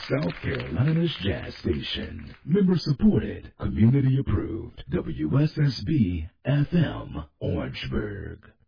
South Carolina's Jazz Station. Member supported, community approved. WSSB FM, Orangeburg.